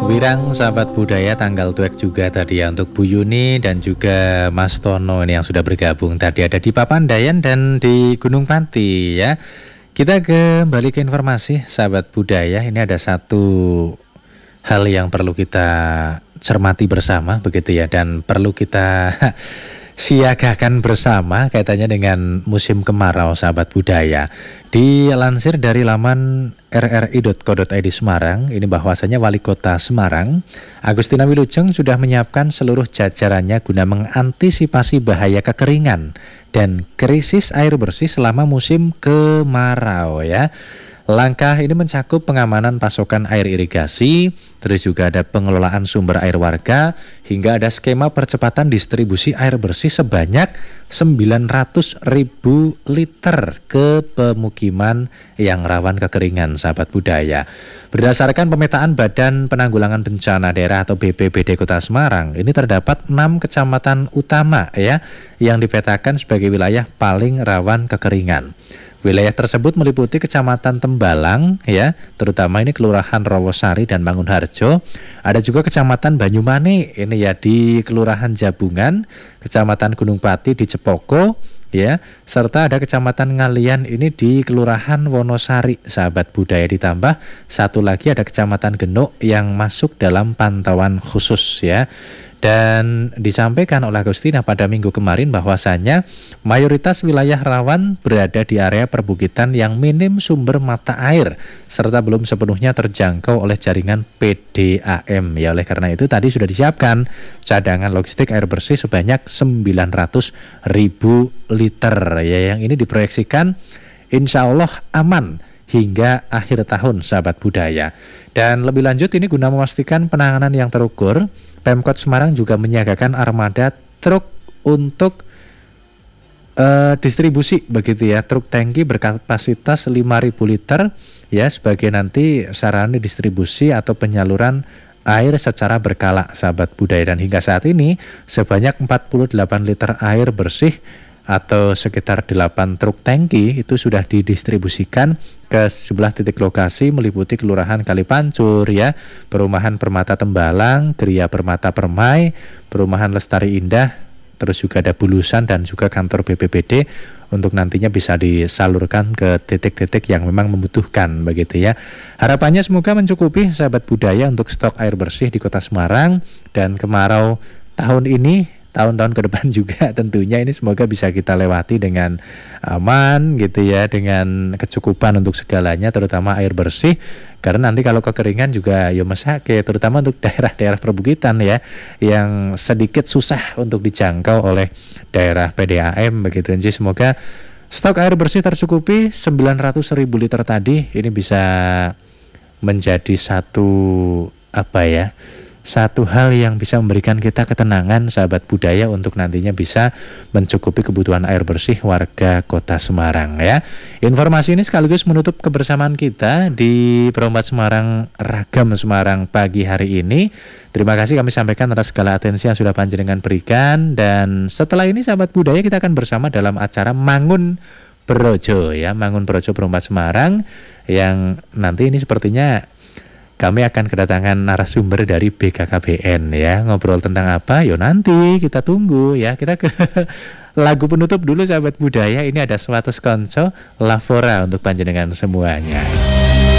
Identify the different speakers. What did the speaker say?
Speaker 1: Wirang sahabat budaya tanggal tuek juga tadi ya untuk Bu Yuni dan juga Mas Tono ini yang sudah bergabung tadi ada di Papandayan dan di Gunung Pati ya. Kita kembali ke informasi sahabat budaya. Ini ada satu hal yang perlu kita cermati bersama begitu ya, dan perlu kita siagakan bersama kaitannya dengan musim kemarau sahabat budaya. Dilansir dari laman rri.co.id Semarang, ini bahwasanya Wali Kota Semarang, Agustina Wilujeng sudah menyiapkan seluruh jajarannya guna mengantisipasi bahaya kekeringan dan krisis air bersih selama musim kemarau ya. Langkah ini mencakup pengamanan pasokan air irigasi, terus juga ada pengelolaan sumber air warga, hingga ada skema percepatan distribusi air bersih sebanyak 900.000 liter ke pemukiman yang rawan kekeringan sahabat budaya. Berdasarkan pemetaan Badan Penanggulangan Bencana Daerah atau BPBD Kota Semarang, ini terdapat 6 kecamatan utama ya yang dipetakan sebagai wilayah paling rawan kekeringan. Wilayah tersebut meliputi Kecamatan Tembalang ya, terutama ini Kelurahan Rawosari dan Mangunharjo. Ada juga Kecamatan Banyumane ini ya di Kelurahan Jabungan, Kecamatan Gunung Pati di Cepoko ya, serta ada Kecamatan Ngalian ini di Kelurahan Wonosari sahabat budaya, ditambah satu lagi ada Kecamatan Genuk yang masuk dalam pantauan khusus ya. Dan disampaikan oleh Agustina pada minggu kemarin bahwasanya mayoritas wilayah rawan berada di area perbukitan yang minim sumber mata air serta belum sepenuhnya terjangkau oleh jaringan PDAM ya. Oleh karena itu tadi sudah disiapkan cadangan logistik air bersih sebanyak 900.000 liter ya, yang ini diproyeksikan insya Allah aman hingga akhir tahun sahabat budaya. Dan lebih lanjut ini guna memastikan penanganan yang terukur, Pemkot Semarang juga menyiagakan armada truk untuk distribusi begitu ya, truk tangki berkapasitas 5.000 liter ya sebagai nanti sarana distribusi atau penyaluran air secara berkala sahabat budaya. Dan hingga saat ini sebanyak 48 liter air bersih atau sekitar 8 truk tangki itu sudah didistribusikan ke sejumlah titik lokasi meliputi Kelurahan Kalipancur ya, Perumahan Permata Tembalang, Geria Permata Permai, Perumahan Lestari Indah, terus juga ada Bulusan dan juga kantor BPBD untuk nantinya bisa disalurkan ke titik-titik yang memang membutuhkan begitu ya. Harapannya semoga mencukupi sahabat budaya untuk stok air bersih di Kota Semarang, dan kemarau tahun ini, tahun-tahun ke depan juga tentunya ini semoga bisa kita lewati dengan aman gitu ya, dengan kecukupan untuk segalanya terutama air bersih, karena nanti kalau kekeringan juga ya mesake, terutama untuk daerah-daerah perbukitan ya yang sedikit susah untuk dijangkau oleh daerah PDAM begitu. Jadi semoga stok air bersih tercukupi 900.000 liter tadi, ini bisa menjadi satu hal yang bisa memberikan kita ketenangan sahabat budaya untuk nantinya bisa mencukupi kebutuhan air bersih warga Kota Semarang ya. Informasi ini sekaligus menutup kebersamaan kita di Perombat Semarang Ragam Semarang pagi hari ini. Terima kasih kami sampaikan atas segala atensi yang sudah panjenengan berikan, dan setelah ini sahabat budaya kita akan bersama dalam acara Mangun Brojo ya, Mangun Brojo Perombat Semarang, yang nanti ini sepertinya kami akan kedatangan narasumber dari BKKBN ya. Ngobrol tentang apa? Yo nanti kita tunggu ya. Kita ke lagu penutup dulu sahabat budaya. Ini ada Swates Konco Lavora untuk panjenengan semuanya.